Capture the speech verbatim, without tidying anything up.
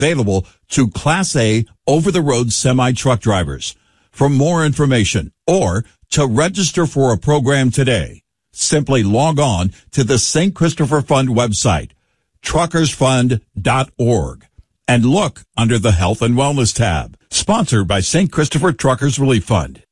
available to Class A over-the-road semi-truck drivers. For more information or to register for a program today, simply log on to the Saint Christopher Fund website, truckers fund dot org, and look under the Health and Wellness tab. Sponsored by Saint Christopher Truckers Relief Fund.